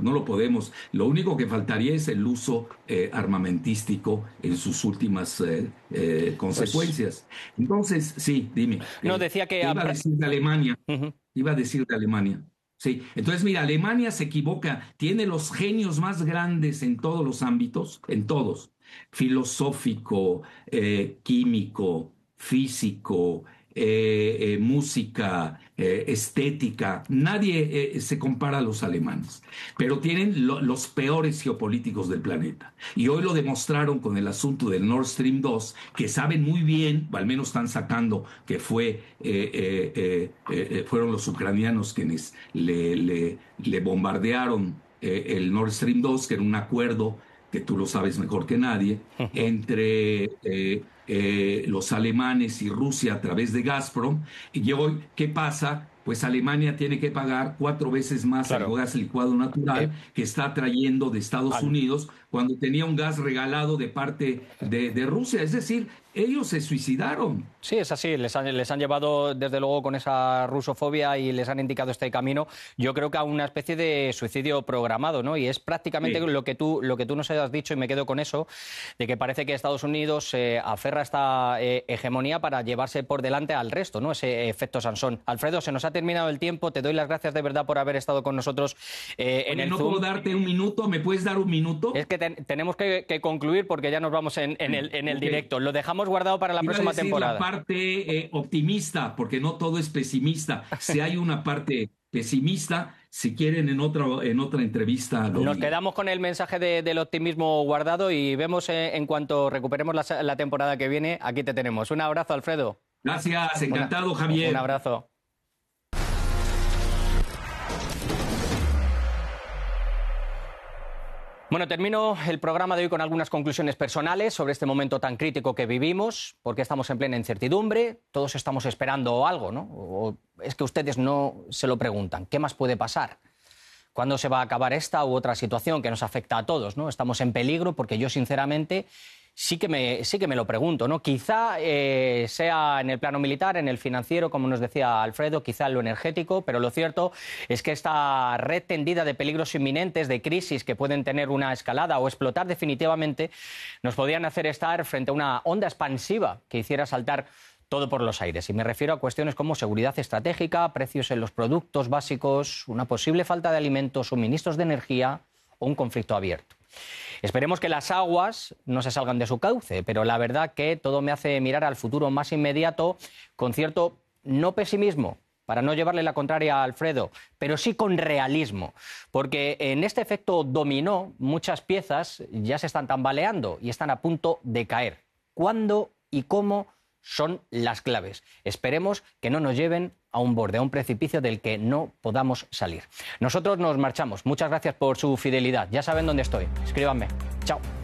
no lo podemos. Lo único que faltaría es el uso armamentístico en sus últimas Pues consecuencias. Entonces, sí, dime, no, decía que... ¿qué iba a decir de Alemania? Ujú. Iba a decir de Alemania. Sí, entonces mira, Alemania se equivoca, tiene los genios más grandes en todos los ámbitos, en todos, filosófico, químico, físico, música, estética. Nadie se compara a los alemanes, pero tienen los peores geopolíticos del planeta. Y hoy lo demostraron con el asunto del Nord Stream 2, que saben muy bien, o al menos están sacando que fueron los ucranianos quienes le bombardearon el Nord Stream 2, que era un acuerdo que tú lo sabes mejor que nadie, entre los alemanes y Rusia a través de Gazprom. Y hoy, ¿qué pasa? Pues Alemania tiene que pagar 4 veces más el Claro. gas licuado natural que está trayendo de Estados Al- Unidos cuando tenía un gas regalado de parte de Rusia. Es decir, ellos se suicidaron. Sí, es así. Les han llevado, desde luego, con esa rusofobia y les han indicado este camino, yo creo que a una especie de suicidio programado, ¿no? Y es prácticamente Sí. lo que tú nos has dicho, y me quedo con eso, de que parece que Estados Unidos se aferra a esta hegemonía para llevarse por delante al resto, ¿no? Ese efecto Sansón. Alfredo, se nos ha terminado el tiempo. Te doy las gracias de verdad por haber estado con nosotros en Oye, el no Zoom. puedo darte un minuto. ¿Me puedes dar un minuto? Es que tenemos que concluir porque ya nos vamos en el Ok. directo. Lo dejamos guardado para la Iba a próxima decir la temporada. parte optimista, porque no todo es pesimista. Si hay una parte pesimista, si quieren en otra entrevista lo Nos digo. quedamos con el mensaje del optimismo guardado y vemos en cuanto recuperemos la temporada que viene. Aquí te tenemos. Un abrazo, Alfredo. Gracias, encantado, Un Javier. abrazo. Bueno, termino el programa de hoy con algunas conclusiones personales sobre este momento tan crítico que vivimos, porque estamos en plena incertidumbre, todos estamos esperando algo, ¿no? O es que ustedes no se lo preguntan, ¿qué más puede pasar? ¿Cuándo se va a acabar esta u otra situación que nos afecta a todos, ¿no? Estamos en peligro porque yo, sinceramente, sí que me lo pregunto, ¿no? Quizá sea en el plano militar, en el financiero, como nos decía Alfredo, quizá en lo energético, pero lo cierto es que esta red tendida de peligros inminentes, de crisis que pueden tener una escalada o explotar definitivamente, nos podrían hacer estar frente a una onda expansiva que hiciera saltar todo por los aires. Y me refiero a cuestiones como seguridad estratégica, precios en los productos básicos, una posible falta de alimentos, suministros de energía o un conflicto abierto. Esperemos que las aguas no se salgan de su cauce, pero la verdad que todo me hace mirar al futuro más inmediato con cierto no pesimismo, para no llevarle la contraria a Alfredo, pero sí con realismo, porque en este efecto dominó muchas piezas ya se están tambaleando y están a punto de caer. ¿Cuándo y cómo? Son las claves. Esperemos que no nos lleven a un borde, a un precipicio del que no podamos salir. Nosotros nos marchamos. Muchas gracias por su fidelidad. Ya saben dónde estoy. Escríbanme. Chao.